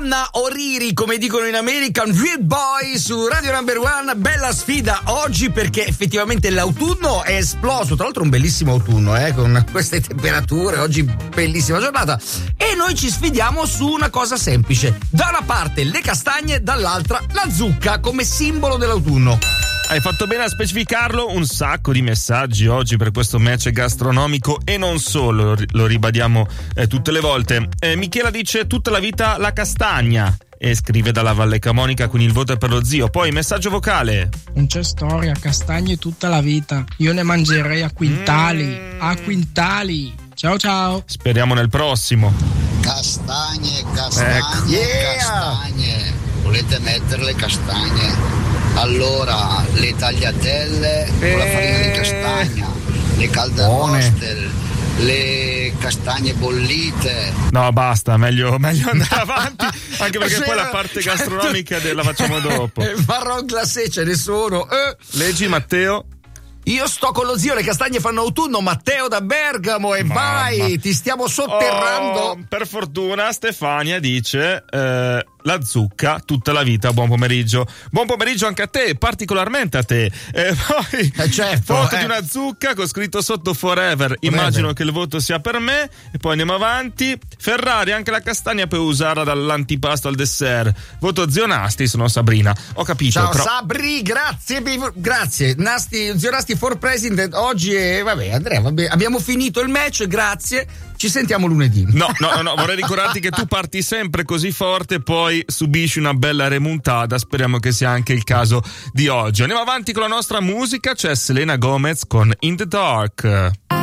Nonna Oriri, come dicono in America, Real Boy su Radio Number One. Bella sfida oggi perché effettivamente l'autunno è esploso. Tra l'altro un bellissimo autunno, con queste temperature. Oggi bellissima giornata. E noi ci sfidiamo su una cosa semplice. Da una parte le castagne, dall'altra la zucca come simbolo dell'autunno. Hai fatto bene a specificarlo, un sacco di messaggi oggi per questo match gastronomico e non solo, lo ribadiamo tutte le volte. Michela dice tutta la vita la castagna e scrive dalla Valle Camonica con il voto per lo zio. Poi messaggio vocale. Non c'è storia, castagne tutta la vita, io ne mangerei a quintali, a quintali. Ciao ciao. Speriamo nel prossimo. Castagne, castagne. Volete mettere le castagne? Allora, le tagliatelle con la farina di castagna, le calderostel, le castagne bollite. No, basta, meglio andare avanti, anche perché poi la parte gastronomica la facciamo dopo. Marron glacé ce ne sono. Leggi, Matteo. Io sto con lo zio, le castagne fanno autunno, Matteo da Bergamo, e vai, ti stiamo sotterrando. Per fortuna Stefania dice la zucca tutta la vita. Buon pomeriggio anche a te, particolarmente a te. Poi certo, foto di una zucca con scritto sotto forever. Immagino che il voto sia per me. E poi andiamo avanti. Ferrari, anche la castagna puoi usarla dall'antipasto al dessert. Voto zio Nasti, sono Sabrina. Ho capito. Ciao Sabri, grazie zio Nasti for president oggi. E vabbè, Andrea, abbiamo finito il match, grazie, ci sentiamo lunedì. No, vorrei ricordarti che tu parti sempre così forte, poi subisci una bella remontata. Speriamo che sia anche il caso di oggi. Andiamo avanti con la nostra musica, c'è Selena Gomez con In the Dark.